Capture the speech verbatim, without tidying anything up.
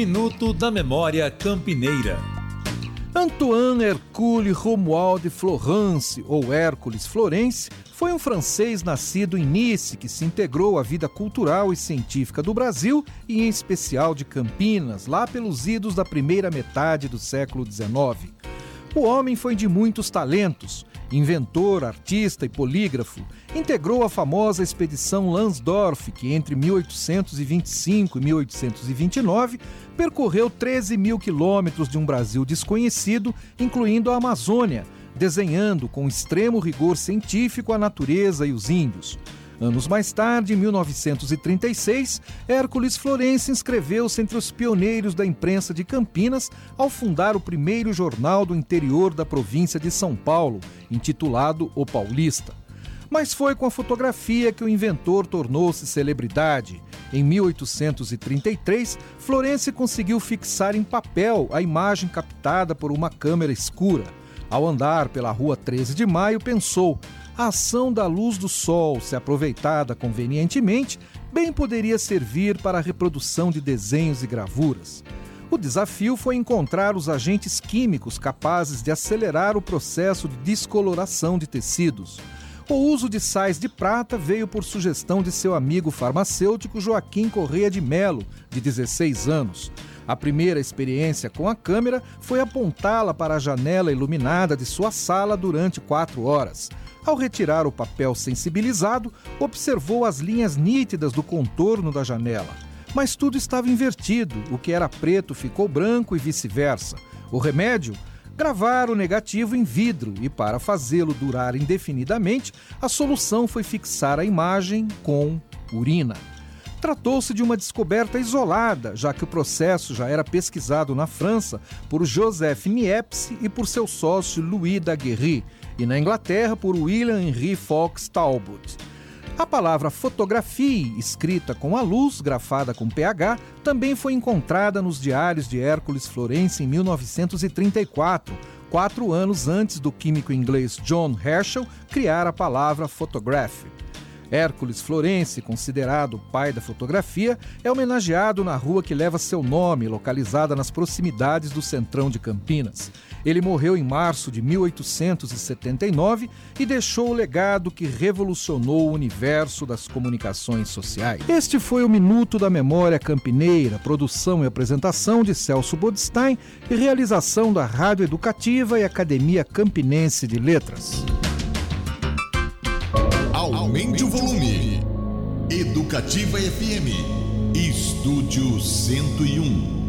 Minuto da Memória Campineira. Antoine Hercule Romuald de Florence, ou Hércules Florence, foi um francês nascido em Nice que se integrou à vida cultural e científica do Brasil e, em especial, de Campinas, lá pelos idos da primeira metade do século dezenove. O homem foi de muitos talentos. Inventor, artista e polígrafo, integrou a famosa expedição Lansdorff, que entre mil oitocentos e vinte e cinco e mil oitocentos e vinte e nove percorreu treze mil quilômetros de um Brasil desconhecido, incluindo a Amazônia, desenhando com extremo rigor científico a natureza e os índios. Anos mais tarde, em mil novecentos e trinta e seis, Hércules Florence inscreveu-se entre os pioneiros da imprensa de Campinas ao fundar o primeiro jornal do interior da província de São Paulo, intitulado O Paulista. Mas foi com a fotografia que o inventor tornou-se celebridade. Em mil oitocentos e trinta e três, Florence conseguiu fixar em papel a imagem captada por uma câmera escura. Ao andar pela rua treze de maio, pensou: a ação da luz do sol, se aproveitada convenientemente, bem poderia servir para a reprodução de desenhos e gravuras. O desafio foi encontrar os agentes químicos capazes de acelerar o processo de descoloração de tecidos. O uso de sais de prata veio por sugestão de seu amigo farmacêutico Joaquim Correia de Melo, de dezesseis anos. A primeira experiência com a câmera foi apontá-la para a janela iluminada de sua sala durante quatro horas. Ao retirar o papel sensibilizado, observou as linhas nítidas do contorno da janela. Mas tudo estava invertido, o que era preto ficou branco e vice-versa. O remédio? Gravar o negativo em vidro e, para fazê-lo durar indefinidamente, a solução foi fixar a imagem com urina. Tratou-se de uma descoberta isolada, já que o processo já era pesquisado na França por Joseph Niepce e por seu sócio Louis Daguerre, e na Inglaterra por William Henry Fox Talbot. A palavra fotografie, escrita com a luz, grafada com P H, também foi encontrada nos diários de Hércules Florence em mil novecentos e trinta e quatro, quatro anos antes do químico inglês John Herschel criar a palavra photograph. Hércules Florence, considerado o pai da fotografia, é homenageado na rua que leva seu nome, localizada nas proximidades do centrão de Campinas. Ele morreu em março de mil oitocentos e setenta e nove e deixou o legado que revolucionou o universo das comunicações sociais. Este foi o Minuto da Memória Campineira, produção e apresentação de Celso Bodstein e realização da Rádio Educativa e Academia Campinense de Letras. Aumente o volume. Educativa F M. Estúdio cento e um.